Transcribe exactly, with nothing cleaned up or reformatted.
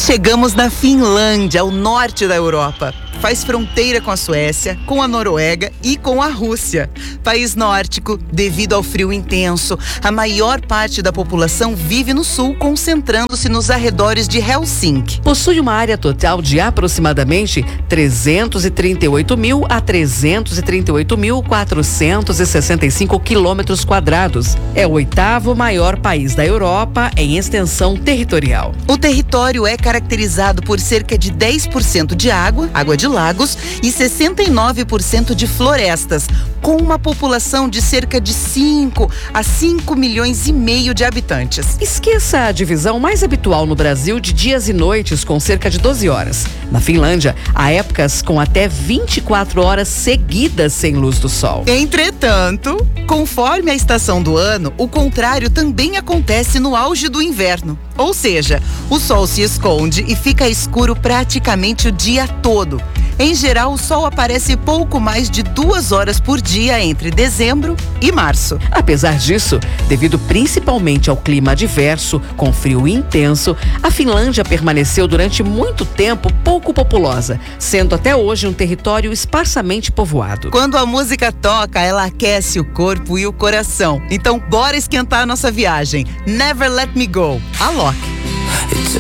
Chegamos na Finlândia, ao norte da Europa. Faz fronteira com a Suécia, com a Noruega e com a Rússia. País nórdico, devido ao frio intenso, a maior parte da população vive no sul, concentrando-se nos arredores de Helsinki. Possui uma área total de aproximadamente trezentos e trinta e oito mil a trezentos e trinta e oito mil quatrocentos e sessenta e cinco quilômetros quadrados. É o oitavo maior país da Europa em extensão territorial. O território é caracterizado por cerca de dez por cento de água, água de lagos, e sessenta e nove por cento de florestas, com uma população de cerca de cinco a cinco milhões e meio de habitantes. Esqueça a divisão mais habitual no Brasil de dias e noites, com cerca de doze horas. Na Finlândia, há épocas com até vinte e quatro horas seguidas sem luz do sol. Entretanto, conforme a estação do ano, o contrário também acontece no auge do inverno. Ou seja, o sol se esconde e fica escuro praticamente o dia todo. Em geral, o sol aparece pouco mais de duas horas por dia entre dezembro e março. Apesar disso, devido principalmente ao clima adverso, com frio intenso, a Finlândia permaneceu durante muito tempo pouco populosa, sendo até hoje um território esparsamente povoado. Quando a música toca, ela aquece o corpo e o coração. Então, bora esquentar a nossa viagem. Never Let Me Go. Alok.